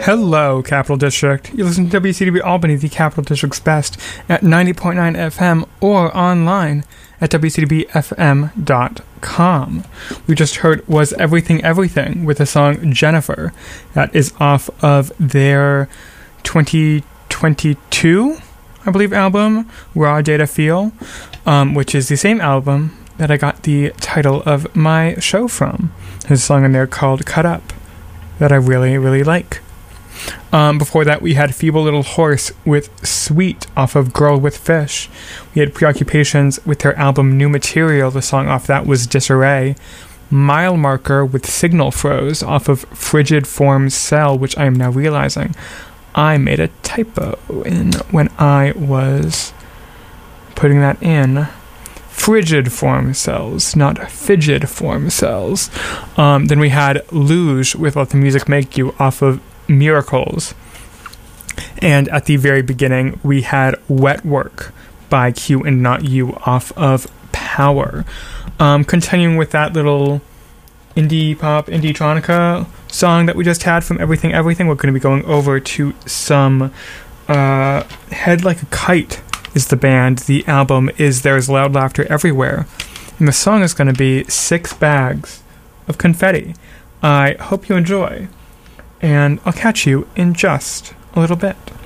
Hello, Capital District. You listen to WCDB Albany, the Capital District's best, at 90.9 FM or online at WCDBFM.com. We just heard Was Everything Everything with the song Jennifer. That is off of their 2022, I believe, album, Raw Data Feel, which is the same album that I got the title of my show from. There's a song in there called Cut Up that I really, really like. Before that, we had Feeble Little Horse with Sweet off of Girl with Fish. We had Preoccupations with their album New Material. The song off that was Disarray. Mile Marker with Signal Froze off of Frigid Form Cell, which I am now realizing I made a typo in when I was putting that in. Frigid Form Cells, not Fidget Form Cells. Then we had Luge with Let the Music Make You off of Miracles. And at the very beginning, we had Wet Work by Q and Not You off of Power. Continuing with that little indie pop, indie-tronica song that we just had from Everything Everything, we're going to be going over to some Head Like a Kite is the band. The album is There's Loud Laughter Everywhere. And the song is going to be 6 Bags of Confetti. I hope you enjoy. And I'll catch you in just a little bit.